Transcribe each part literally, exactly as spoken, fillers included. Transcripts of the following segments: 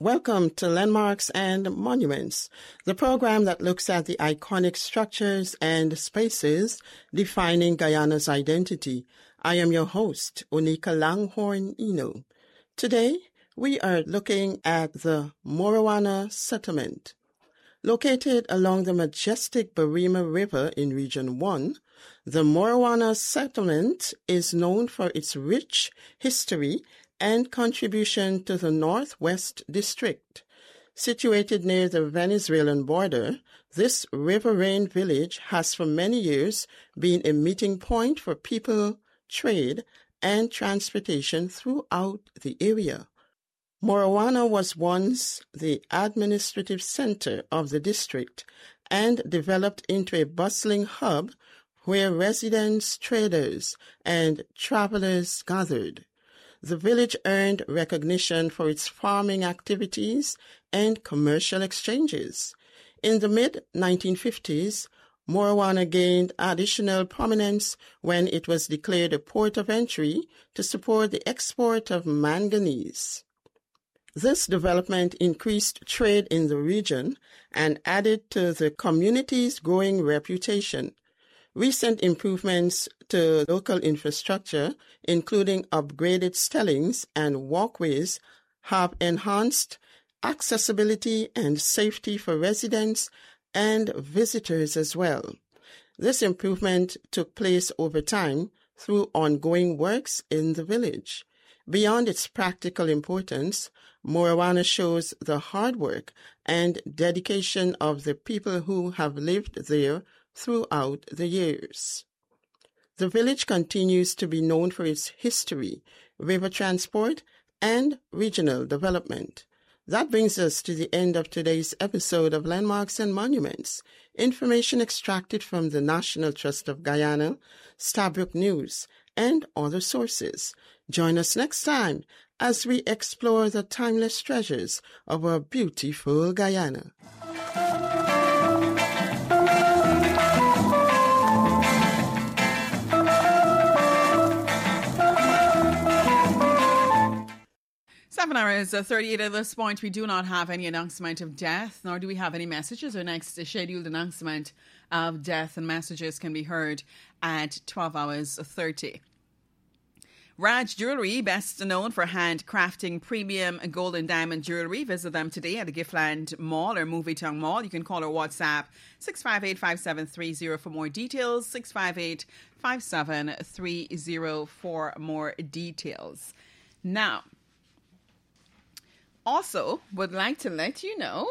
Welcome to Landmarks and Monuments, the program that looks at the iconic structures and spaces defining Guyana's identity. I am your host, Onika Langhorne Eno. Today, we are looking at the Morowana Settlement. Located along the majestic Barima River in Region one, the Morowana Settlement is known for its rich history and contribution to the Northwest District. Situated near the Venezuelan border, this riverine village has for many years been a meeting point for people, trade, and transportation throughout the area. Morowana was once the administrative center of the district and developed into a bustling hub where residents, traders, and travelers gathered. The village earned recognition for its farming activities and commercial exchanges. In the mid nineteen fifties, Morowana gained additional prominence when it was declared a port of entry to support the export of manganese. This development increased trade in the region and added to the community's growing reputation. Recent improvements to local infrastructure, including upgraded stellings and walkways, have enhanced accessibility and safety for residents and visitors as well. This improvement took place over time through ongoing works in the village. Beyond its practical importance, Morowana shows the hard work and dedication of the people who have lived there throughout the years. The village continues to be known for its history, river transport, and regional development. That brings us to the end of today's episode of Landmarks and Monuments. Information extracted from the National Trust of Guyana, Stabroek News, and other sources. Join us next time as we explore the timeless treasures of our beautiful Guyana. Seven hours, uh, thirty-eight at this point. We do not have any announcement of death, nor do we have any messages. Our next scheduled announcement of death and messages can be heard at twelve hours thirty. Raj Jewelry, best known for handcrafting premium gold and diamond jewelry. Visit them today at the Giftland Mall or Movietong Mall. You can call or WhatsApp six five eight, five seven three zero for more details, six five eight, five seven three zero for more details. Now, also would like to let you know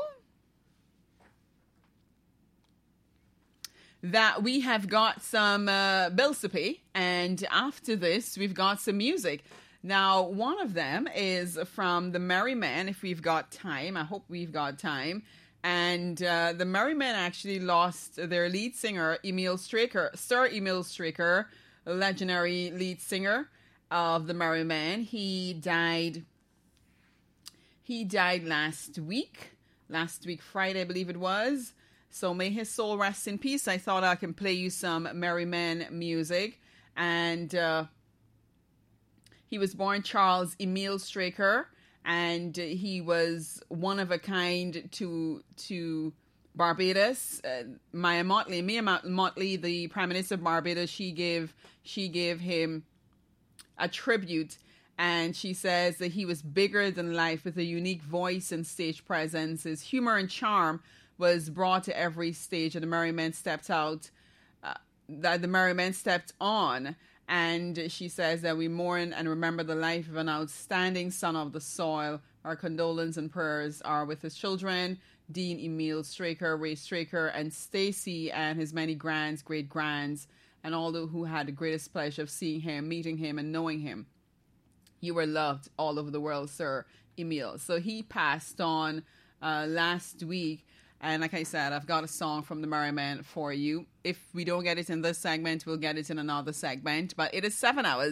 that we have got some uh, bills to pay, and after this, we've got some music. Now, one of them is from the Merry Men, if we've got time. I hope we've got time. And uh, the Merry Men actually lost their lead singer, Emil Straker, Sir Emil Straker, legendary lead singer of the Merry Men. He died, he died last week, last week, Friday, I believe it was. So may his soul rest in peace. I thought I can play you some Merry Men music. And uh, he was born Charles Emil Straker, and he was one of a kind to to Barbados. Uh, Mia Mottley, Mia Mottley, the Prime Minister of Barbados, she gave she gave him a tribute, and she says that he was bigger than life with a unique voice and stage presence. His humor and charm was brought to every stage, and the Merry Men stepped out, uh, that the Merry Men stepped on. And she says that we mourn and remember the life of an outstanding son of the soil. Our condolences and prayers are with his children, Dean Emil Straker, Ray Straker, and Stacy, and his many grands, great-grands, and all who had the greatest pleasure of seeing him, meeting him, and knowing him. You were loved all over the world, Sir Emil. So he passed on uh, last week. And like I said, I've got a song from the Merry Men for you. If we don't get it in this segment, we'll get it in another segment. But it is seven hours,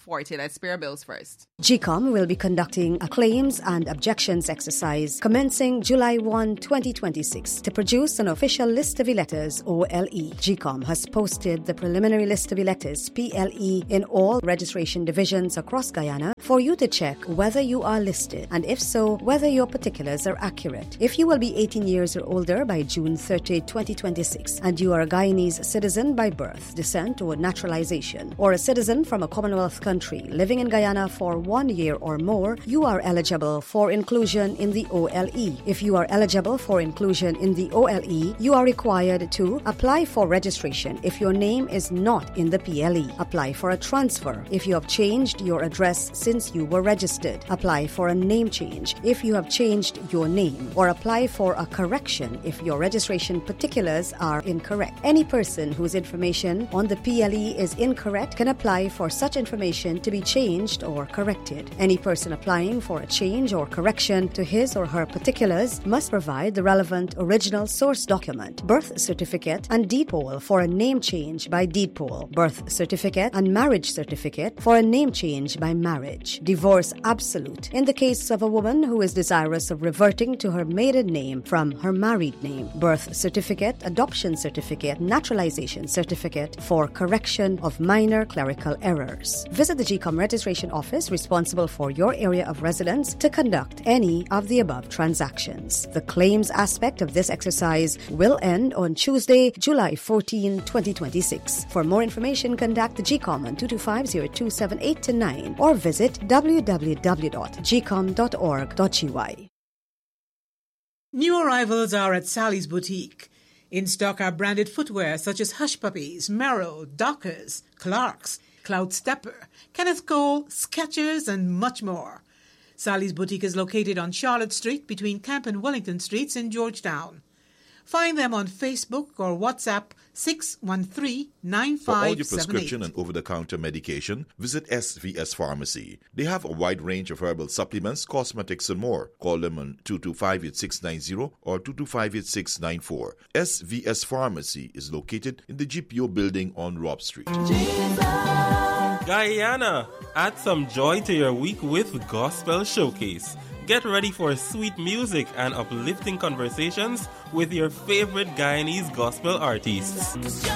forty. Let's pay our bills first. G COM will be conducting a claims and objections exercise commencing July first, twenty twenty-six to produce an official list of electors, O L E. G COM has posted the preliminary list of electors, P L E, in all registration divisions across Guyana for you to check whether you are listed and if so, whether your particulars are accurate. If you will be eighteen years or older by June thirtieth, twenty twenty-six and you are a Guyanese citizen by birth, descent or naturalization, or a citizen from a Commonwealth country living in Guyana for one year or more, you are eligible for inclusion in the O L E. If you are eligible for inclusion in the O L E, you are required to apply for registration if your name is not in the P L E. Apply for a transfer if you have changed your address since you were registered. Apply for a name change if you have changed your name, or apply for a correction if your registration particulars are incorrect. Any person whose information on the P L E is incorrect can apply for such information to be changed or corrected. Any person applying for a change or correction to his or her particulars must provide the relevant original source document, birth certificate and deed poll for a name change by deed poll, birth certificate and marriage certificate for a name change by marriage. Divorce absolute in the case of a woman who is desirous of reverting to her maiden name from her married name, birth certificate, adoption certificate, naturalization certificate for correction of minor clerical errors. Visit the G COM registration office responsible for your area of residence to conduct any of the above transactions. The claims aspect of this exercise will end on Tuesday, July fourteenth, twenty twenty-six. For more information, contact the G COM on two two five, zero two seven eight to nine or visit w w w dot g com dot org dot g y. New arrivals are at Sally's Boutique. In stock are branded footwear such as Hush Puppies, Merrell, Dockers, Clarks, Cloud Stepper, Kenneth Cole, Skechers, and much more. Sally's Boutique is located on Charlotte Street between Camp and Wellington Streets in Georgetown. Find them on Facebook or WhatsApp six one three, nine five seven eight. For all your prescription and over-the-counter medication, visit S V S Pharmacy. They have a wide range of herbal supplements, cosmetics, and more. Call them on two two five, eight six nine zero or two two five, eight six nine four. S V S Pharmacy is located in the G P O building on Rob Street. Guyana, add some joy to your week with Gospel Showcase. Get ready for sweet music and uplifting conversations with your favorite Guyanese gospel artists.